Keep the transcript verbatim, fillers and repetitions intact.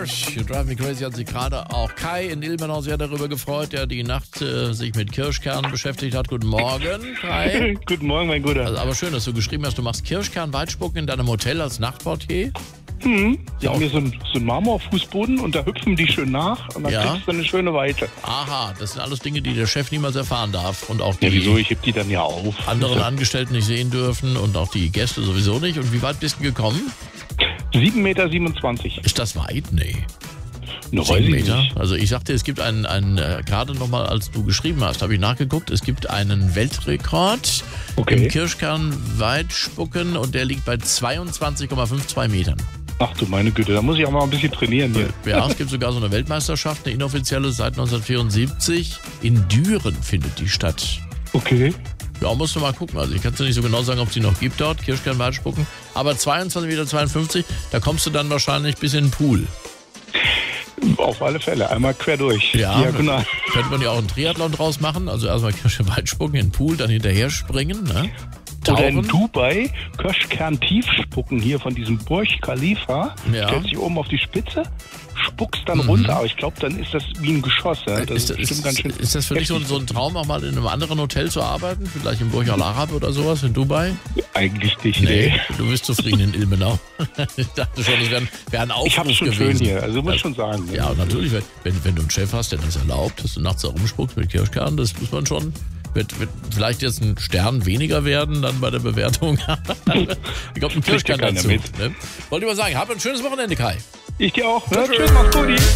Drive Me Crazy hat sich gerade auch Kai in Ilmenau sehr darüber gefreut, der die Nacht äh, sich mit Kirschkernen beschäftigt hat. Guten Morgen, Kai. Guten Morgen, mein Guter. Also, aber schön, dass du geschrieben hast, du machst Kirschkern-Weitspucken in deinem Hotel als Nachtportier. Hm, die Ja. haben hier so einen, so einen Marmorfußboden und da hüpfen die schön nach und dann Ja. kriegst du eine schöne Weite. Aha, das sind alles Dinge, die der Chef niemals erfahren darf und auch die Ja, wieso? Ich heb die dann ja auf. anderen Angestellten nicht sehen dürfen und auch die Gäste sowieso nicht. Und wie weit bist du gekommen? sieben Meter siebenundzwanzig. Ist das weit? Nee. Ne, weiß Sieben ich Meter. nicht. Also ich sagte, es gibt einen, einen äh, gerade nochmal, als du geschrieben hast, habe ich nachgeguckt, es gibt einen Weltrekord Okay. im Kirschkern-Weitspucken und der liegt bei zweiundzwanzig Komma zweiundfünfzig Metern. Ach du meine Güte, da muss ich auch mal ein bisschen trainieren hier. Ja, es gibt sogar so eine Weltmeisterschaft, eine inoffizielle, seit neunzehnhundertvierundsiebzig. In Düren findet die statt. Okay. Ja, musst du mal gucken. Also ich kann es dir nicht so genau sagen, ob es die noch gibt dort, Kirschkern-Weitspucken. Aber zweiundzwanzig Komma zweiundfünfzig Meter, da kommst du dann wahrscheinlich bis in den Pool. Auf alle Fälle, einmal quer durch. Ja, Diagonal. könnte man ja auch einen Triathlon draus machen. Also erstmal Kirschkern-Weitspucken in den Pool, dann hinterher springen, ne? Oder in Tauchen. Dubai Kirschkern-Tiefspucken hier von diesem Burj Khalifa. Ja. Stellst dich oben auf die Spitze, spuckst dann Mhm. runter. Aber ich glaube, dann ist das wie ein Geschoss. Ja? Das Ist, ist, ist, bestimmt ganz schön ist das für dich so, heftig. so ein Traum, auch mal in einem anderen Hotel zu arbeiten? Vielleicht im Burj Al Arab oder sowas in Dubai? Eigentlich nicht, nee. Du bist zufrieden in Ilmenau. Ich dachte schon, es wäre wär ein Aufruf Ich hab's schon gewesen. schön hier, also muss ich schon sagen. Ne? Ja, natürlich, wenn, wenn, wenn du einen Chef hast, der das erlaubt, dass du nachts da rumspuckst mit Kirschkernen, das muss man schon. Wird, wird vielleicht jetzt ein Stern weniger werden dann bei der Bewertung. Ich glaube, ein Kriegt ja Kirschkern keiner dazu. mit. Ne? Wollte ich mal sagen, hab ein schönes Wochenende, Kai. Ich dir auch. Ne? Tschüss, mach's gut.